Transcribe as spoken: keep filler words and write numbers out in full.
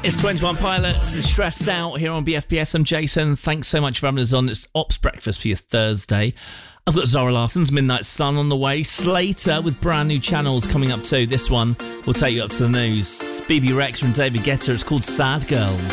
It's twenty-one Pilots and Stressed Out here on B F B S. I'm Jason. Thanks so much for having us on. It's Ops Breakfast for your Thursday. I've got Zara Larson's Midnight Sun on the way. Slater with brand new channels coming up too. This one will take you up to the news. It's B B Rexa and David Guetta. It's called Sad Girls.